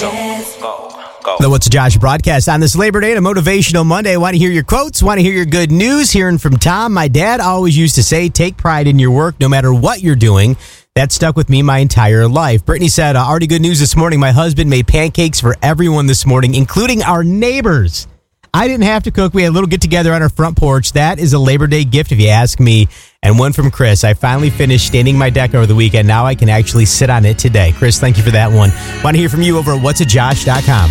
The What's Josh broadcast on this Labor Day and a motivational Monday. Want to hear your quotes? Want to hear your good news? Hearing from Tom. My dad always used to say, take pride in your work no matter what you're doing. That stuck with me my entire life. Brittany said, already good news this morning. My husband made pancakes for everyone this morning, including our neighbors. I didn't have to cook. We had a little get-together on our front porch. That is a Labor Day gift, if you ask me. And one from Chris. I finally finished staining my deck over the weekend. Now I can actually sit on it today. Chris, thank you for that one. Want to hear from you over at whatsajosh.com.